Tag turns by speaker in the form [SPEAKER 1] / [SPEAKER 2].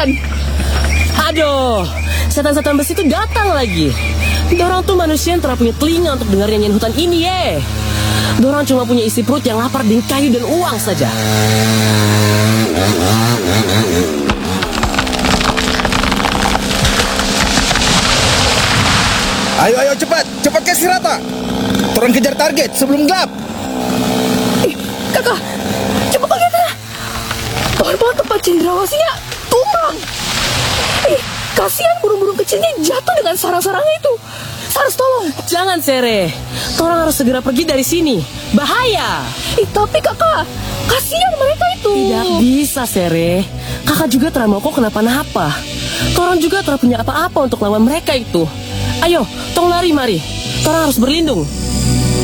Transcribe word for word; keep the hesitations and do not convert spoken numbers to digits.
[SPEAKER 1] Aduh, setan-setan besi itu datang lagi. Dorang tuh manusia yang terlalu punya telinga untuk dengar nyanyian hutan ini, ye. Dorang cuma punya isi perut yang lapar dengan kayu dan uang saja.
[SPEAKER 2] Ayo, ayo, cepat. Cepat ke Sirata. Torang kejar target sebelum gelap.
[SPEAKER 3] Eh, kakak, coba kau lihat ya. Torbal tempat cendrawasihnya tumbang. Eh, kasihan burung-burung kecilnya jatuh dengan sarang-sarangnya itu. Saras, tolong.
[SPEAKER 1] Jangan, Sere. Torang harus segera pergi dari sini. Bahaya.
[SPEAKER 3] Eh, tapi kakak, kasihan mereka itu.
[SPEAKER 1] Tidak bisa, Sere. Kakak juga terlalu mau kok kenapa-napa. Torang juga terlalu punya apa-apa untuk lawan mereka itu. Ayo, tong lari mari. Torang harus berlindung.